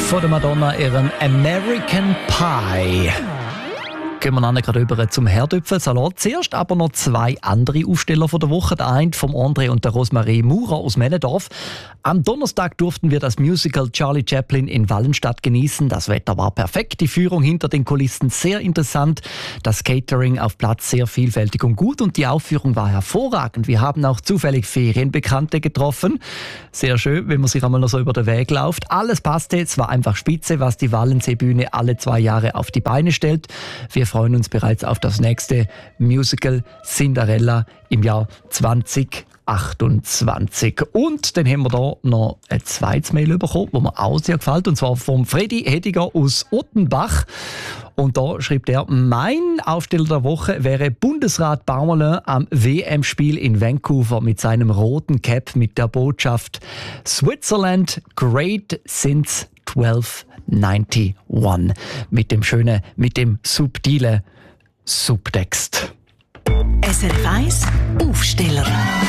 Von der Madonna ihren American Pie. Gehen wir dann gerade über zum Herdöpfelsalat. Zuerst aber noch zwei andere Aufsteller von der Woche. Der eine vom André und der Rosemarie Maurer aus Männendorf. Am Donnerstag durften wir das Musical Charlie Chaplin in Wallenstadt genießen. Das Wetter war perfekt, die Führung hinter den Kulissen sehr interessant, das Catering auf Platz sehr vielfältig und gut und die Aufführung war hervorragend. Wir haben auch zufällig Ferienbekannte getroffen. Sehr schön, wenn man sich einmal noch so über den Weg läuft. Alles passte, es war einfach spitze, was die Wallenseebühne alle 2 Jahre auf die Beine stellt. Wir freuen uns bereits auf das nächste Musical Cinderella im Jahr 2028. Und dann haben wir da noch ein zweites Mail bekommen, das mir auch sehr gefällt, und zwar vom Freddy Hediger aus Ottenbach. Und da schreibt er, mein Aufsteller der Woche wäre Bundesrat Baumerlin am WM-Spiel in Vancouver mit seinem roten Cap mit der Botschaft Switzerland great since 1291. Mit dem schönen, mit dem subtilen Subtext. SRF 1 Aufsteller.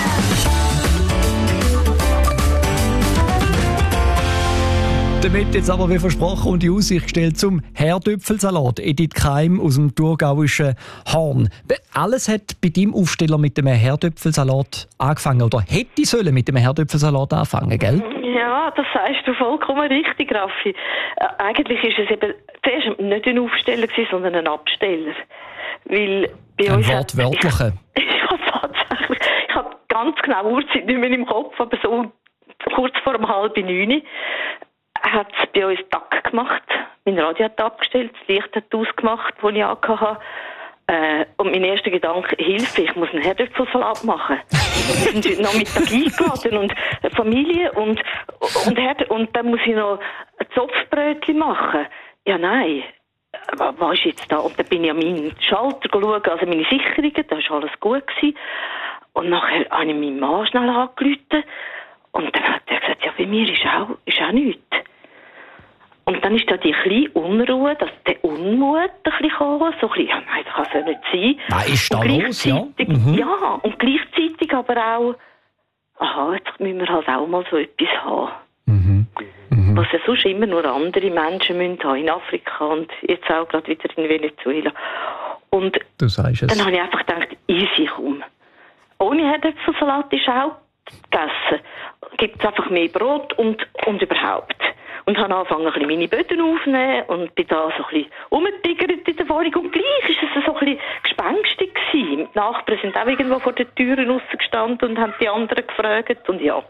Damit jetzt aber wie versprochen und die Aussicht gestellt zum Herdöpfelsalat. Edith Keim aus dem thurgauischen Horn. Alles hat bei deinem Aufsteller mit dem Herdöpfelsalat angefangen oder hätte sollen mit dem Herdöpfelsalat anfangen, gell? Ja, das sagst du vollkommen richtig, Raffi. Eigentlich ist es eben zuerst nicht ein Aufsteller gewesen, sondern ein Absteller. Weil bei uns wortwörtlicher. Ja, tatsächlich. Ich habe ganz genau Uhrzeit nicht mehr im Kopf, aber so kurz vor 8:30 hat es bei uns Tag gemacht. Mein Radio hat abgestellt, das Licht hat ausgemacht, das ich hatte. Und mein erster Gedanke, Hilfe, ich muss einen Herdöpfelsalat machen. Wir sind heute Nachmittag eingeladen und Familie und dann muss ich noch ein Zopfbrötchen machen. Ja, nein. Was ist jetzt da? Und dann bin ich an meinen Schalter schauen, also meine Sicherungen, da war alles gut gewesen. Und nachher habe ich meinen Mann schnell angerufen. Und dann hat er gesagt, ja, bei mir ist auch nichts. Und dann ist da die kleine Unruhe, der Unmut ein bisschen gekommen, so ein bisschen, ja, nein, das kann es ja nicht sein. Was ist da los, ja? Ja, und gleichzeitig aber auch, aha, jetzt müssen wir halt auch mal so etwas haben. Was ja sonst immer nur andere Menschen müssen haben, in Afrika und jetzt auch gerade wieder in Venezuela. Und du sagst es. Dann habe ich einfach gedacht, easy, komm. Ohne Herdöpfelsalat ist auch gegessen. Gibt es einfach mehr Brot und überhaupt. Und habe angefangen, ein bisschen meine Böden aufzunehmen und bin da so ein bisschen rumgetigert in der Wohnung. Und gleich war es so ein bisschen gespenstig gewesen. Die Nachbarn sind auch irgendwo vor den Türen rausgestanden und haben die anderen gefragt und ja.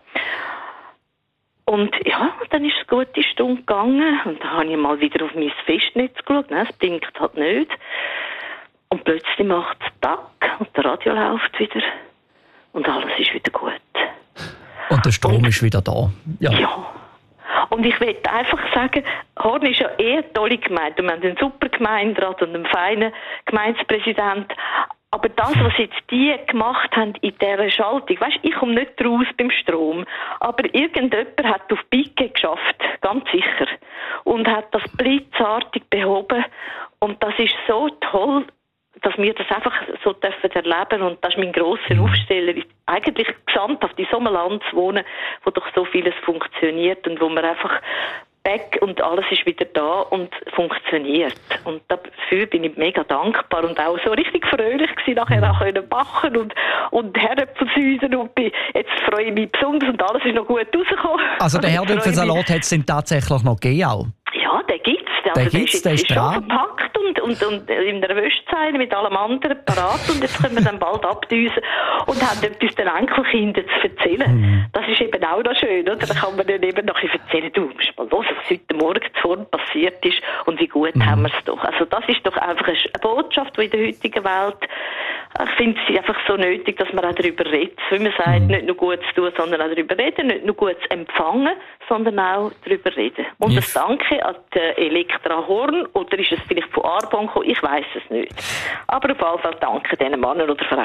Und ja, dann ist es eine gute Stunde gegangen und dann habe ich mal wieder auf mein Festnetz geschaut. Nein, es blinkt halt nicht. Und plötzlich macht es Tack und der Radio läuft wieder und alles ist wieder gut. Und der Strom ist wieder da. Ja. Und ich will einfach sagen, Horn ist ja eine tolle Gemeinde. Wir haben einen super Gemeinderat und einen feinen Gemeindepräsidenten. Aber das, was jetzt die gemacht haben in dieser Schaltung, weisst, ich komme nicht raus beim Strom, aber irgendjemand hat auf Pike geschafft, ganz sicher, und hat das blitzartig behoben. Und das ist so toll, dass wir das einfach so dürfen erleben. Und das ist mein grosser Aufsteller, eigentlich gesamthaft in so einem Land zu wohnen, wo doch so vieles funktioniert und wo man einfach weg und alles ist wieder da und funktioniert. Und dafür bin ich mega dankbar und auch so richtig fröhlich gewesen, nachher auch können backen und Herdöpfelsäusen und jetzt freue ich mich besonders und alles ist noch gut rausgekommen. Also der Herdöpfelsalat hat es denn tatsächlich noch gegeben auch? Ja, den gibt's. Der ist schon verpackt und in der Wäschzeile mit allem anderen parat und jetzt können wir dann bald abdüsen und haben etwas den Enkelkindern zu erzählen. Das ist eben auch noch schön, oder? Da kann man dann eben noch erzählen, du musst mal hören, was heute Morgen zuvor passiert ist und wie gut haben wir es doch. Also das ist doch einfach eine Botschaft, die in der heutigen Welt, ich finde es einfach so nötig, dass man auch darüber redet. Wie man sagt, nicht nur gut zu tun, sondern auch darüber reden, nicht nur gut zu empfangen, sondern auch darüber reden. Und das Danke an die Elektra Horn, oder ist es vielleicht von Arbon gekommen, ich weiss es nicht. Aber auf jeden Fall danke diesen Männern oder Frauen.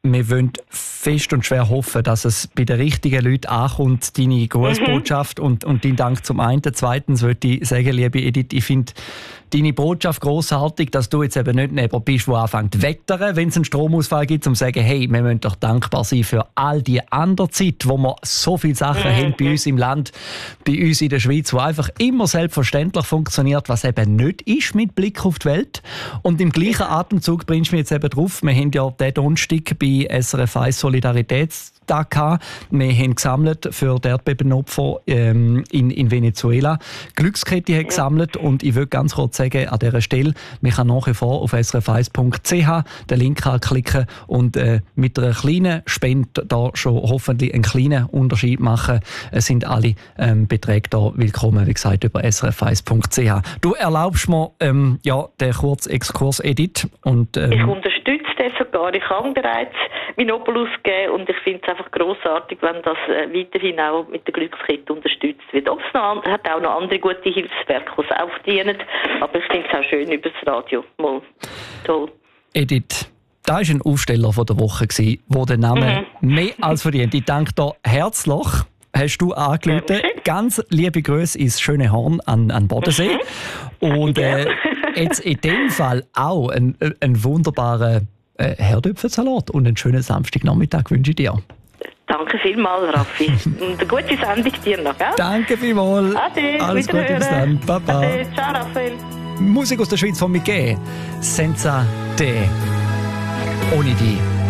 wir wollen fest und schwer hoffen, dass es bei den richtigen Leuten ankommt, deine Grußbotschaft und dein Dank zum einen. Zweitens würde ich sagen, liebe Edith, ich finde deine Botschaft grossartig, dass du jetzt eben nicht jemand bist, der anfängt zu wettern, wenn es einen Stromausfall gibt, um zu sagen, hey, wir müssen doch dankbar sein für all die andere Zeit, wo wir so viele Sachen haben bei uns im Land, bei uns in der Schweiz, wo einfach immer selbstverständlich funktioniert, was eben nicht ist mit Blick auf die Welt. Und im gleichen Atemzug bringst du mich jetzt eben drauf, wir haben ja diesen Donnerstag bei SRF 1 Solidaritätstag gehabt. Wir haben gesammelt für die Erdbebenopfer in Venezuela. Glückskette hat gesammelt und ich würde ganz kurz sagen, an dieser Stelle, man kann nach wie vor auf srf1.ch den Link anklicken und mit einer kleinen Spende da schon hoffentlich einen kleinen Unterschied machen. Es sind alle Beträge da willkommen, wie gesagt, über srf1.ch. Du erlaubst mir den kurzen Exkurs, Edith. Und, ich unterstütze das sogar. Ich kann bereits meinen Opel ausgeben und ich finde es einfach grossartig, wenn das weiterhin auch mit der Glückskette unterstützt wird. Es hat auch noch andere gute Hilfswerke, die es auch verdienen, aber ich finde es auch schön über das Radio. Mal toll. Edith, da war ein Aufsteller von der Woche, der den Namen mehr als verdient. Ich danke dir herzlich. Hast du angerufen. Ganz liebe Grüße ins schöne Horn an Bodensee. Und jetzt in dem Fall auch einen wunderbaren Herdöpfelsalat und einen schönen Samstagnachmittag wünsche ich dir. Danke vielmals, Raffi. Und eine gute Sendung dir noch, gell? Danke vielmals. Ade, alles Gute, bis dann. Baba. Ade, ciao, Raphael. Musik aus der Schweiz von Miguel. Senza te. Ohne die.